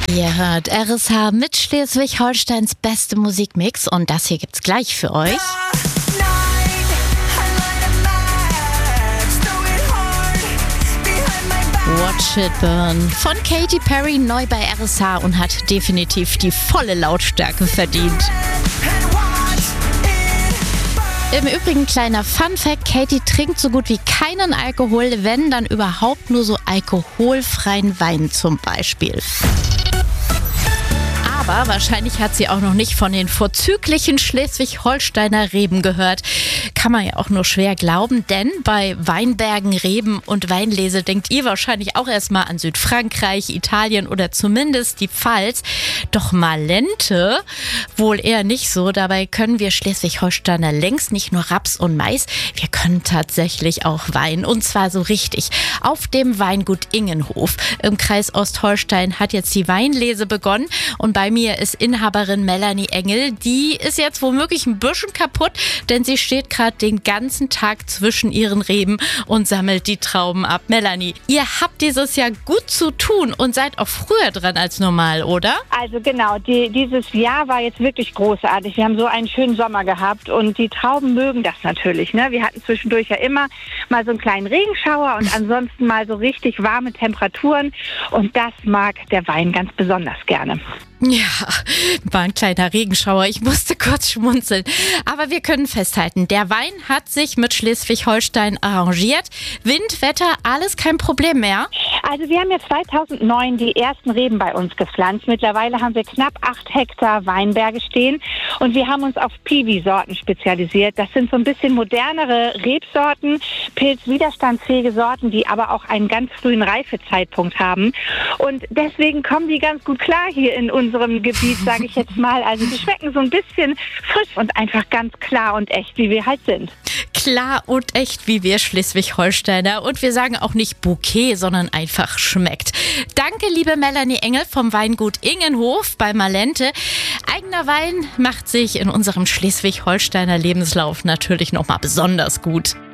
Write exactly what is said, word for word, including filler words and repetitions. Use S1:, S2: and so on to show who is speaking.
S1: Ihr hört R S H mit Schleswig-Holsteins beste Musikmix und das hier gibt's gleich für euch. Watch It Burn von Katy Perry, neu bei R S H und hat definitiv die volle Lautstärke verdient. Im Übrigen kleiner Funfact, Katy trinkt so gut wie keinen Alkohol, wenn dann überhaupt nur so alkoholfreien Wein zum Beispiel. Aber wahrscheinlich hat sie auch noch nicht von den vorzüglichen Schleswig-Holsteiner Reben gehört. Kann man ja auch nur schwer glauben, denn bei Weinbergen, Reben und Weinlese denkt ihr wahrscheinlich auch erstmal an Südfrankreich, Italien oder zumindest die Pfalz. Doch Malente wohl eher nicht so. Dabei können wir Schleswig-Holsteiner längst nicht nur Raps und Mais, wir können tatsächlich auch Wein und zwar so richtig. Auf dem Weingut Ingenhof im Kreis Ostholstein hat jetzt die Weinlese begonnen und bei mir ist Inhaberin Melanie Engel. Die ist jetzt womöglich ein bisschen kaputt, denn sie steht gerade den ganzen Tag zwischen ihren Reben und sammelt die Trauben ab. Melanie, ihr habt dieses Jahr gut zu tun und seid auch früher dran als normal, oder?
S2: Also genau, die, dieses Jahr war jetzt wirklich großartig. Wir haben so einen schönen Sommer gehabt und die Trauben mögen das natürlich. Ne? Wir hatten zwischendurch ja immer mal so einen kleinen Regenschauer und ansonsten mal so richtig warme Temperaturen und das mag der Wein ganz besonders gerne.
S1: Ja, war ein kleiner Regenschauer. Ich musste kurz schmunzeln. Aber wir können festhalten, der Wein hat sich mit Schleswig-Holstein arrangiert. Wind, Wetter, alles kein Problem mehr.
S2: Also wir haben ja zweitausendneun die ersten Reben bei uns gepflanzt. Mittlerweile haben wir knapp acht Hektar Weinberge stehen und wir haben uns auf Piwi-Sorten spezialisiert. Das sind so ein bisschen modernere Rebsorten, pilzwiderstandsfähige Sorten, die aber auch einen ganz frühen Reifezeitpunkt haben. Und deswegen kommen die ganz gut klar hier in unserem Gebiet, sage ich jetzt mal. Also die schmecken so ein bisschen frisch und einfach ganz klar und echt, wie wir halt sind.
S1: Klar und echt, wie wir Schleswig-Holsteiner. Und wir sagen auch nicht Bouquet, sondern einfach schmeckt. Danke, liebe Melanie Engel vom Weingut Ingenhof bei Malente. Eigener Wein macht sich in unserem Schleswig-Holsteiner Lebenslauf natürlich nochmal besonders gut.